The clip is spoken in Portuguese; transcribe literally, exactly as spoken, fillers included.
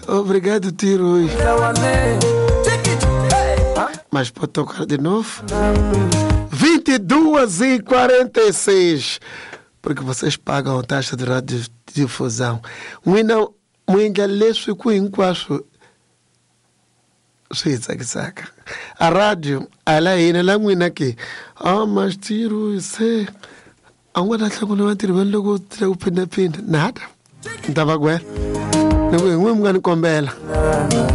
Obrigado, Tiro. Mas pode tocar de novo? vinte e duas e quarenta e seis. Porque vocês pagam a taxa de radiodifusão. Muina, muinga leso ku inquaso. Saca. A rádio, ela é ina lá muina aqui. Ah, mas Tiro, isso Angwa da tlako na Tiro, ben logo trago pinda pinda. Nada. Ntava gwe. Ngwe ngwe mngani kombela.